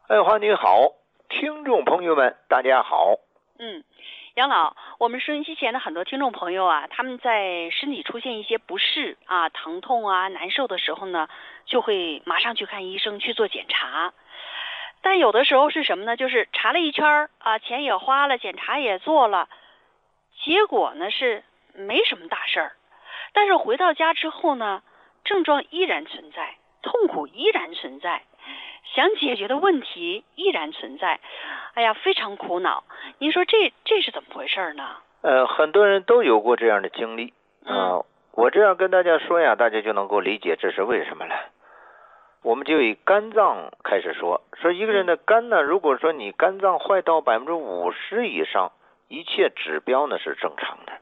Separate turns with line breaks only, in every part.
哎，花你好，听众朋友们，大家好。
杨老，我们收音机前的很多听众朋友啊，他们在身体出现一些不适啊、疼痛啊、难受的时候呢，就会马上去看医生去做检查。但有的时候是什么呢？就是查了一圈啊，钱也花了，检查也做了，结果呢是没什么大事儿。但是回到家之后呢，症状依然存在，痛苦依然存在，想解决的问题依然存在，哎呀，非常苦恼。您说这是怎么回事呢？
很多人都有过这样的经历我这样跟大家说呀，大家就能够理解这是为什么了。我们就以肝脏开始说一个人的肝呢，如果说你肝脏坏到50%以上，一切指标呢是正常的。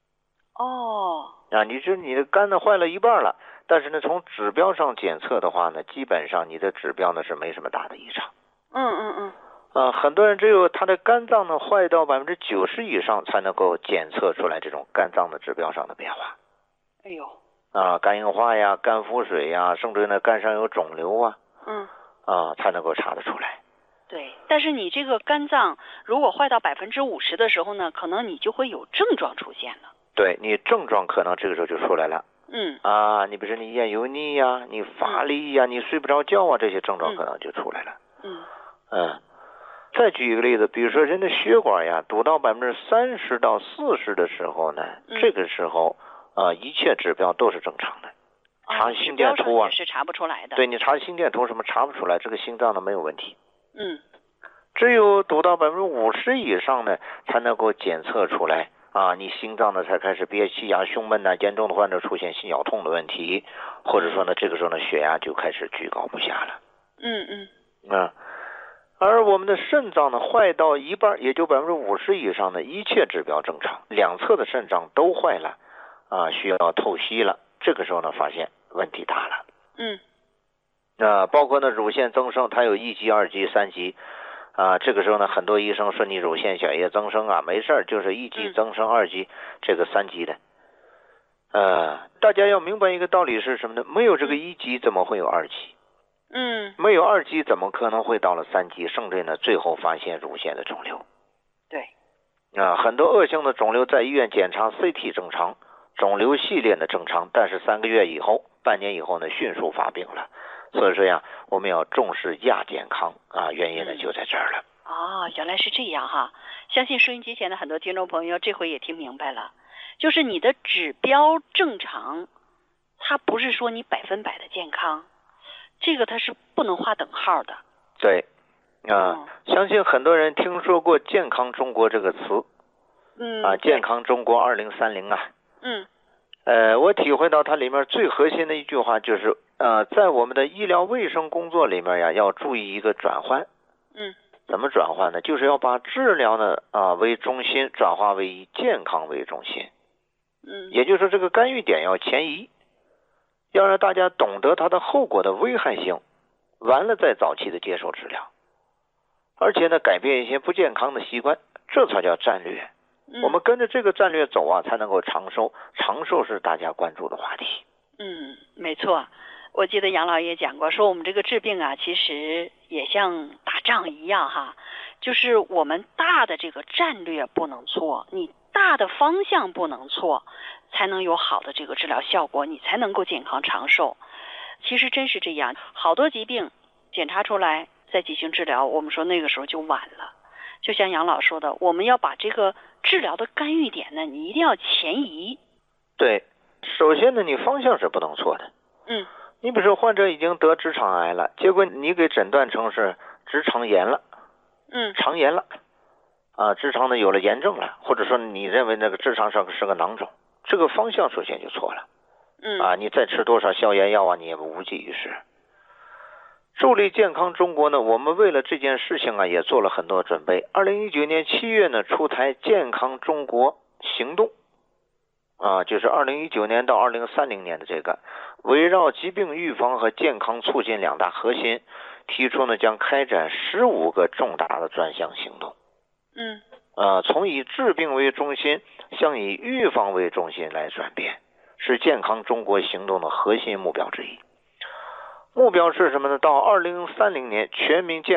你说你的肝呢坏了一半了，但是呢从指标上检测的话呢，基本上你的指标呢是没什么大的异常。很多人只有他的肝脏呢坏到90%以上才能够检测出来这种肝脏的指标上的变化。肝硬化呀、肝腹水呀，甚至呢肝上有肿瘤才能够查得出来。
对，但是你这个肝脏如果坏到50%的时候呢，可能你就会有症状出现了。
对，你症状可能这个时候就出来了。你比如说你眼油腻呀、你乏力呀、你睡不着觉啊，这些症状可能就出来了。再举一个例子，比如说人的血管呀堵到30%到40%的时候呢，这个时候一切指标都是正常的。查心电图
也是查不出来的。
对，你查心电图什么查不出来，这个心脏呢没有问题。只有堵到50%以上呢，才能够检测出来你心脏呢才开始憋气呀、胸闷严重的患者出现心绞痛的问题，或者说呢这个时候呢血压就开始居高不下了。而我们的肾脏呢坏到一半，也就50%以上的一切指标正常，两侧的肾脏都坏了需要透析了，这个时候呢发现问题大了。包括呢乳腺增生，它有1级、2级、3级这个时候呢很多医生说你乳腺小叶增生没事，就是1级增生、2级，这个3级的。大家要明白一个道理是什么呢？没有这个1级怎么会有2级？没有2级怎么可能会到了3级，甚至呢最后发现乳腺的肿瘤？
对。
很多恶性的肿瘤在医院检查 CT 正常，肿瘤系列的正常，但是3个月以后、半年以后呢迅速发病了。所以说呀，我们要重视亚健康原因呢就在这儿了。
原来是这样哈！相信收音机前的很多听众朋友这回也听明白了，就是你的指标正常，它不是说你100%的健康，这个它是不能画等号的。
对相信很多人听说过健康中国这个词健康中国2030我体会到它里面最核心的一句话就是在我们的医疗卫生工作里面要注意一个转换。怎么转换呢？就是要把治疗呢为中心，转化为以健康为中心。也就是说这个干预点要前移，要让大家懂得它的后果的危害性，完了再早期的接受治疗，而且呢改变一些不健康的习惯，这才叫战略。我们跟着这个战略走才能够长寿，长寿是大家关注的话题。
没错，我记得杨老爷讲过，说我们这个治病其实也像打仗一样哈，就是我们大的这个战略不能错，你大的方向不能错，才能有好的这个治疗效果，你才能够健康长寿。其实真是这样，好多疾病检查出来再进行治疗，我们说那个时候就晚了。就像杨老说的，我们要把这个治疗的干预点呢，你一定要前移。
对，首先呢你方向是不能错的。你比如说患者已经得直肠癌了，结果你给诊断成是直肠炎了，肠炎了直肠呢有了炎症了，或者说你认为那个直肠上是个囊肿，这个方向首先就错了。你再吃多少消炎药你也无济于事。助力健康中国呢，我们为了这件事情也做了很多准备。2019年7月呢出台健康中国行动就是2019年到2030年的这个，围绕疾病预防和健康促进2大核心，提出呢将开展15个重大的专项行动。从以治病为中心向以预防为中心来转变，是健康中国行动的核心目标之一。目标是什么呢？到2030年全民健